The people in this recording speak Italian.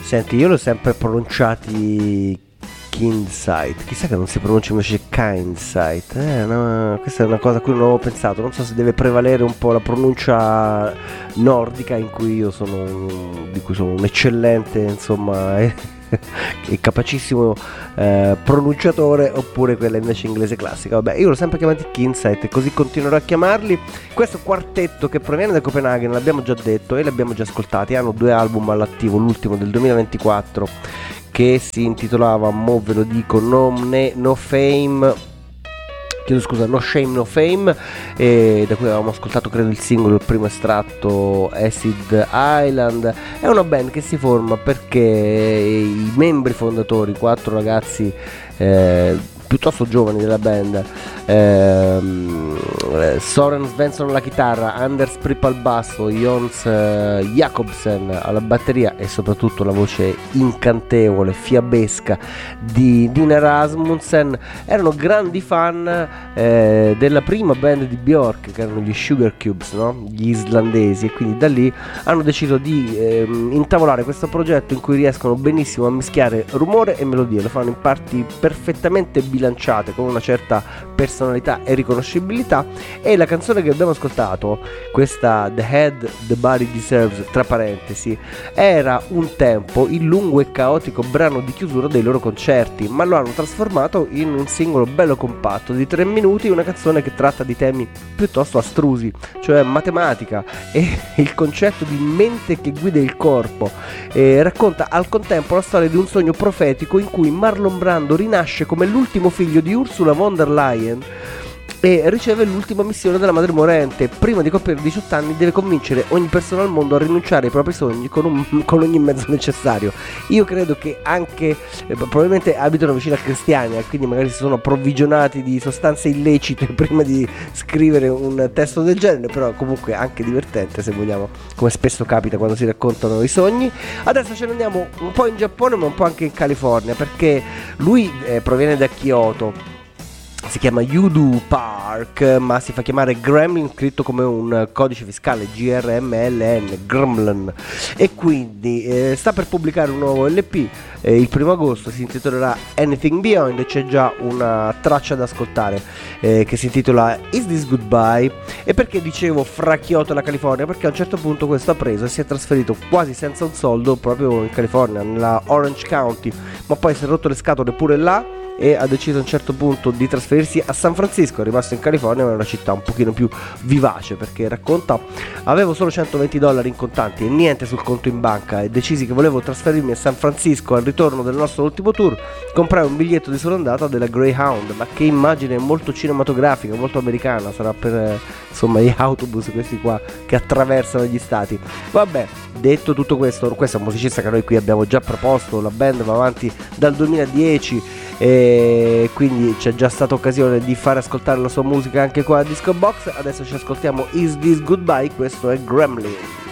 Senti, io l'ho sempre pronunciati Kindsight, chissà che non si pronuncia invece Kindsight, no, questa è una cosa a cui non avevo pensato, non so se deve prevalere un po' la pronuncia nordica in cui io sono, di cui sono un eccellente, insomma, e capacissimo pronunciatore, oppure quella invece inglese classica. Vabbè, io l'ho sempre chiamati Kindsight e così continuerò a chiamarli. Questo quartetto che proviene da Copenaghen, l'abbiamo già detto e l'abbiamo già ascoltati, hanno 2 album all'attivo, l'ultimo del 2024 che si intitolava, mo ve lo dico, No Shame No Fame, e da cui avevamo ascoltato credo il singolo, il primo estratto, Acid Island. È una band che si forma perché i membri fondatori, 4 ragazzi piuttosto giovani della band, Soren Svensson alla chitarra, Anders Pripp al basso, Jons Jacobsen alla batteria e soprattutto la voce incantevole, fiabesca di Dina Rasmussen, erano grandi fan della prima band di Björk, che erano gli Sugar Cubes, no? Gli islandesi, e quindi da lì hanno deciso di intavolare questo progetto in cui riescono benissimo a mischiare rumore e melodia, lo fanno in parti perfettamente bilanciate con una certa personalità e riconoscibilità. E la canzone che abbiamo ascoltato, questa The Head the Body Deserves, tra parentesi, era un tempo il lungo e caotico brano di chiusura dei loro concerti, ma lo hanno trasformato in un singolo bello compatto di 3 minuti, una canzone che tratta di temi piuttosto astrusi, cioè matematica e il concetto di mente che guida il corpo, e racconta al contempo la storia di un sogno profetico in cui Marlon Brando rinasce come l'ultimo figlio di Ursula von der Leyen e riceve l'ultima missione della madre morente. Prima di compiere 18 anni deve convincere ogni persona al mondo a rinunciare ai propri sogni con ogni mezzo necessario. Io credo che anche probabilmente abitano vicino a Cristiania, quindi magari si sono approvvigionati di sostanze illecite prima di scrivere un testo del genere, però comunque anche divertente, se vogliamo, come spesso capita quando si raccontano i sogni. Adesso ce ne andiamo un po' in Giappone, ma un po' anche in California, perché lui proviene da Kyoto. Si chiama Yudu Park, ma si fa chiamare Gremlin, scritto come un codice fiscale, GRMLN, Gremlin, e quindi sta per pubblicare un nuovo LP il 1 agosto, si intitolerà Anything Beyond, e c'è già una traccia da ascoltare che si intitola Is This Goodbye. E perché dicevo fra Kyoto e la California? Perché a un certo punto questo ha preso e si è trasferito quasi senza un soldo proprio in California, nella Orange County, ma poi si è rotto le scatole pure là e ha deciso a un certo punto di trasferirsi a San Francisco. È rimasto in California, ma è una città un pochino più vivace, perché racconta: avevo solo $120 in contanti e niente sul conto in banca e decisi che volevo trasferirmi a San Francisco al ritorno del nostro ultimo tour. Comprai un biglietto di sola andata della Greyhound, ma che immagine molto cinematografica, molto americana, sarà per insomma gli autobus questi qua che attraversano gli stati. Vabbè, detto tutto questo, questo è un musicista che noi qui abbiamo già proposto, la band va avanti dal 2010 e quindi c'è già stata occasione di fare ascoltare la sua musica anche qua a Disco Box. Adesso ci ascoltiamo Is This Goodbye, questo è Gremlin.